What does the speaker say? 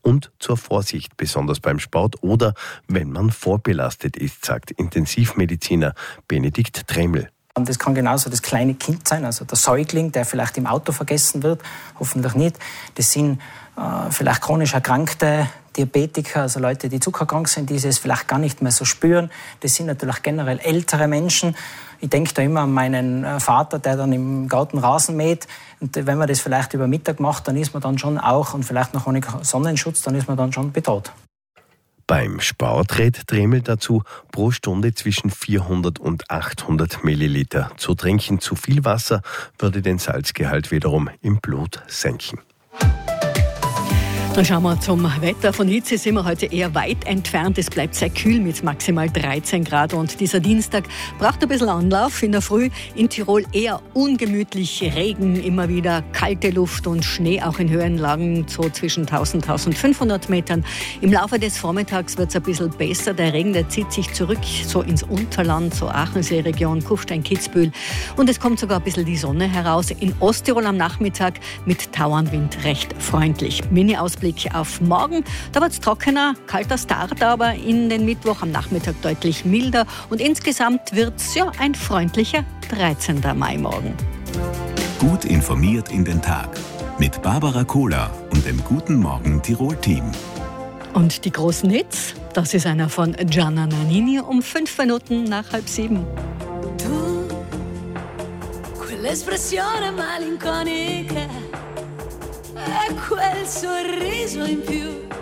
und zur Vorsicht, besonders beim Sport oder wenn man vorbelastet ist, sagt Intensivmediziner Benedikt Treml. Und das kann genauso das kleine Kind sein, also der Säugling, der vielleicht im Auto vergessen wird, hoffentlich nicht. Das sind vielleicht chronisch Erkrankte, Diabetiker, also Leute, die zuckerkrank sind, die es vielleicht gar nicht mehr so spüren. Das sind natürlich generell ältere Menschen. Ich denke da immer an meinen Vater, der dann im Garten Rasen mäht. Und wenn man das vielleicht über Mittag macht, dann ist man dann schon auch, und vielleicht noch ohne Sonnenschutz, dann ist man dann schon bedroht. Beim Sport rät Treml dazu, pro Stunde zwischen 400 und 800 Milliliter zu trinken. Zu viel Wasser würde den Salzgehalt wiederum im Blut senken. Dann schauen wir zum Wetter. Von Hitze sind wir heute eher weit entfernt. Es bleibt sehr kühl mit maximal 13 Grad. Und dieser Dienstag braucht ein bisschen Anlauf. In der Früh in Tirol eher ungemütlich. Regen, immer wieder kalte Luft und Schnee, auch in höheren Lagen, so zwischen 1000 und 1500 Metern. Im Laufe des Vormittags wird es ein bisschen besser. Der Regen, der zieht sich zurück, so ins Unterland, so Achensee-Region, Kufstein-Kitzbühel. Und es kommt sogar ein bisschen die Sonne heraus. In Osttirol am Nachmittag mit Tauernwind recht freundlich. Mini-Ausblick auf morgen. Da wird es trockener, kalter Start, aber in den Mittwoch am Nachmittag deutlich milder. Und insgesamt wird es ein freundlicher 13. Mai morgen. Gut informiert in den Tag. Mit Barbara Kohler und dem Guten Morgen Tirol-Team. Und die großen Hits, das ist einer von Gianna Nannini um 5 Minuten nach 6:30. Tu, quell'espressione malinconica e quel sorriso in più